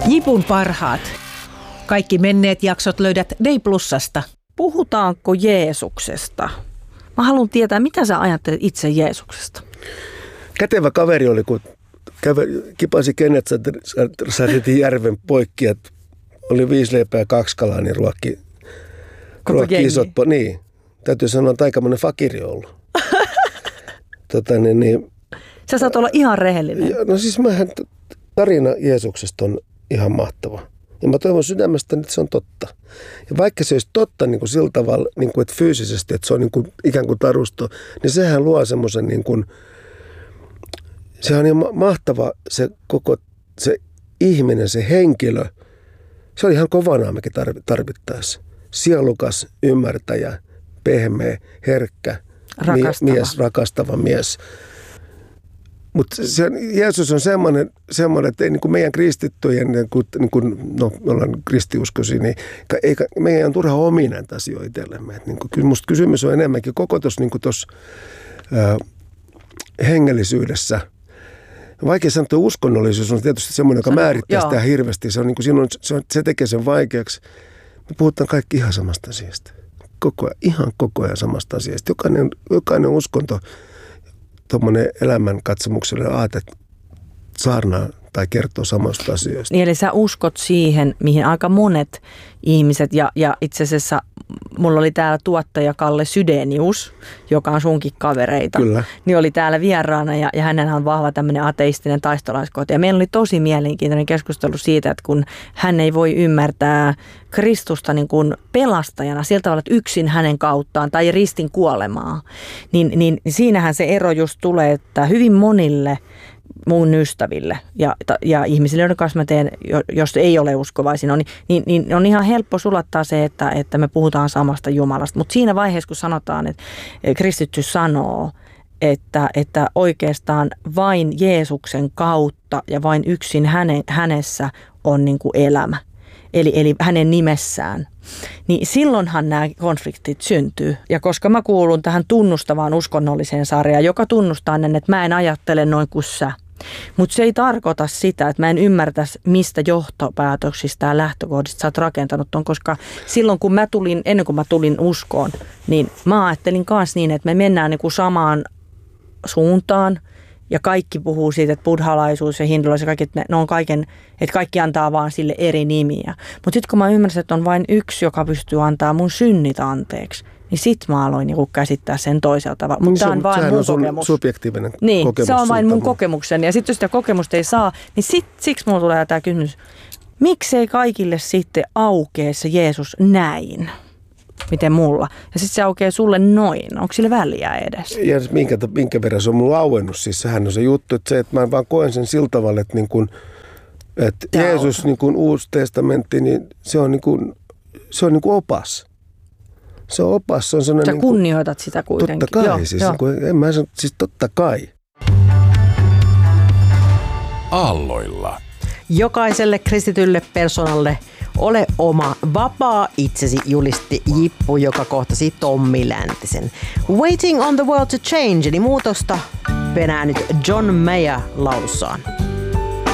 Jipun parhaat. Kaikki menneet jaksot löydät Day+:sta. Puhutaanko Jeesuksesta? Mä haluan tietää, mitä sä ajattelet itse Jeesuksesta? Kätevä kaveri oli, kun kipasi Genetsaretin järven poikki, että oli 5 leipää ja 2 kalaa, niin ruokki isot. Niin, täytyy sanoa, että aikamoinen fakiri on ollut. Sä saat olla ihan rehellinen. No siis tarina Jeesuksesta on ihan mahtava. Ja mä toivon sydämestä, että se on totta. Ja vaikka se olisi totta niin kuin sillä tavalla, niin kuin, että fyysisesti, että se on niin kuin, ikään kuin tarusto, niin sehän luo semmoisen, niin kuin, se on ihan mahtava se koko se ihminen, se henkilö. Se oli ihan kovanaamekin tarvittaessa. Sielukas, ymmärtäjä, pehmeä, herkkä, rakastava mies. Mutta Jeesus on semmoinen, että ei, niin kuin meidän kristittyjen, me ollaan kristiuskoisia, niin meidän on turha omia näitä asioita itsellemme. Niin musta kysymys on enemmänkin koko tuossa niin hengellisyydessä. Vaikea sanoa, että uskonnollisuus on tietysti semmoinen, joka määrittää sitä hirveästi. Se, on, niin kuin, se tekee sen vaikeaksi. Me puhutaan kaikki ihan samasta asiasta. Ihan koko ajan samasta asiasta. Jokainen uskonto, tuommoinen elämänkatsomukselle aate saarnaa tai kertoo samasta asioista. Eli sä uskot siihen, mihin aika monet ihmiset, ja itse asiassa mulla oli täällä tuottaja Kalle Sydenius, joka on sunkin kavereita. Kyllä. Niin oli täällä vieraana ja hänellä on vahva tämmöinen ateistinen taistolaiskohta. Ja meillä oli tosi mielenkiintoinen keskustelu siitä, että kun hän ei voi ymmärtää Kristusta niin kuin pelastajana sillä tavalla, että yksin hänen kauttaan tai ristin kuolemaa, niin siinähän se ero just tulee, että hyvin monille mun ystäville ja ihmisille, joiden kanssa mä teen, jos ei ole uskovaisia, niin on ihan helppo sulattaa se, että me puhutaan samasta Jumalasta. Mutta siinä vaiheessa, kun sanotaan, että kristitty sanoo, että oikeastaan vain Jeesuksen kautta ja vain yksin hänessä on niin kuin elämä, eli hänen nimessään, niin silloinhan nämä konfliktit syntyy. Ja koska mä kuulun tähän tunnustavaan uskonnolliseen sarjaan, joka tunnustaa että mä en ajattele noin kuin sä, mutta se ei tarkoita sitä, että mä en ymmärtäisi, mistä johtopäätöksistä ja lähtökohdista sä oot rakentanut ton, koska silloin kun ennen kuin mä tulin uskoon, niin mä ajattelin myös niin, että me mennään niin kuin samaan suuntaan ja kaikki puhuu siitä, että buddhalaisuus ja hindulaisuus ja kaikki, että ne on että kaikki antaa vaan sille eri nimiä. Mutta sitten kun mä ymmärsin, että on vain yksi, joka pystyy antaa mun synnit anteeksi, niin sit mä aloin niinku käsittää sen toisella tavalla. Mutta tämä on vain mun kokemus. Subjektiivinen niin, kokemus. Se on vain mun kokemukseni. Ja sitten jos sitä kokemusta ei saa, niin siksi mulla tulee tämä kysymys. Miksei kaikille sitten aukee se Jeesus näin? Miten mulla? Ja sitten se aukeaa sulle noin. Onko sille väliä edes? Ja minkä verran se on mulla auennut? Siis sehän on se juttu, että mä vaan koen sen sillä tavalla, että, niin kun, että Jeesus, niin kun Uusi testamentti, niin se on niin kuin opas. Se on opas. Se on sellainen, sä kunnioitat sitä kuitenkin. Totta kai. Joo, siis, joo. En mä sano, siis totta kai. Aalloilla. Jokaiselle kristitylle persoonalle ole oma vapaa itsesi, julisti Jippu, joka kohtasi Tommi Läntisen. Waiting on the world to change, eli muutosta penää nyt John Mayer laulussaan.